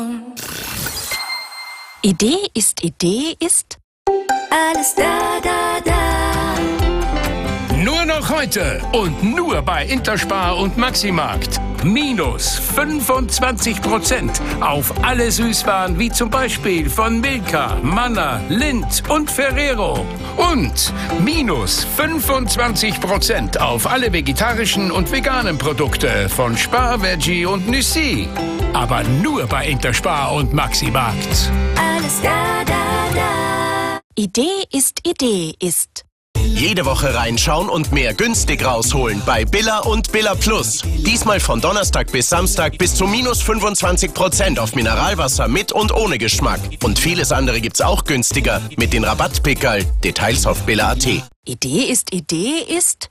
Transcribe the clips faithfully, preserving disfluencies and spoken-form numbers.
Idee ist Idee ist alles da, da, da. Nur noch heute und nur bei Interspar und Maximarkt. Minus fünfundzwanzig Prozent auf alle Süßwaren wie zum Beispiel von Milka, Manna, Lindt und Ferrero. Und minus fünfundzwanzig Prozent auf alle vegetarischen und veganen Produkte von Spar, Veggie und Nüssi. Aber nur bei Interspar und Maximarkt. Alles da, da, da. Idee ist Idee ist. Jede Woche reinschauen und mehr günstig rausholen bei Billa und Billa Plus. Diesmal von Donnerstag bis Samstag bis zu minus fünfundzwanzig Prozent auf Mineralwasser mit und ohne Geschmack. Und vieles andere gibt's auch günstiger mit den Rabattpickerl. Details auf billa punkt at. Idee ist Idee ist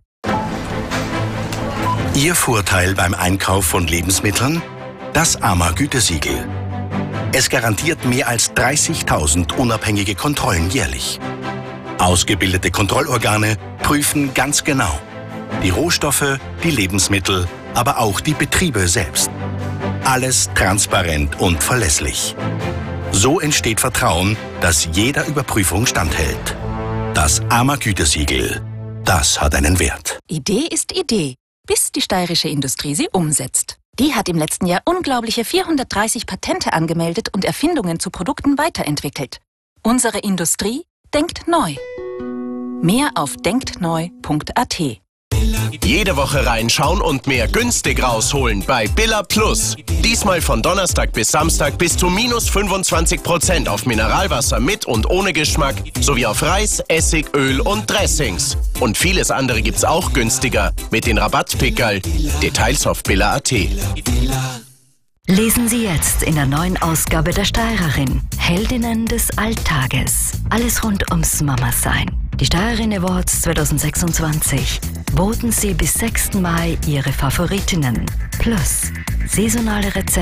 Ihr Vorteil beim Einkauf von Lebensmitteln? Das A M A-Gütesiegel. Es garantiert mehr als dreißigtausend unabhängige Kontrollen jährlich. Ausgebildete Kontrollorgane prüfen ganz genau die Rohstoffe, die Lebensmittel, aber auch die Betriebe selbst. Alles transparent und verlässlich. So entsteht Vertrauen, das jeder Überprüfung standhält. Das A M A-Gütesiegel, das hat einen Wert. Idee ist Idee, bis die steirische Industrie sie umsetzt. Die hat im letzten Jahr unglaubliche vierhundertdreißig Patente angemeldet und Erfindungen zu Produkten weiterentwickelt. Unsere Industrie denkt neu. Mehr auf denktneu punkt at. Jede Woche reinschauen und mehr günstig rausholen bei Billa Plus. Diesmal von Donnerstag bis Samstag bis zu minus fünfundzwanzig Prozent auf Mineralwasser mit und ohne Geschmack sowie auf Reis, Essig, Öl und Dressings. Und vieles andere gibt's auch günstiger mit den Rabattpickerl. Details auf billa punkt at. Lesen Sie jetzt in der neuen Ausgabe der Steirerin Heldinnen des Alltages. Alles rund ums Mama-Sein. Die Steirerin Awards zweitausendsechsundzwanzig. Voten Sie bis sechsten Mai Ihre Favoritinnen. Plus saisonale Rezepte.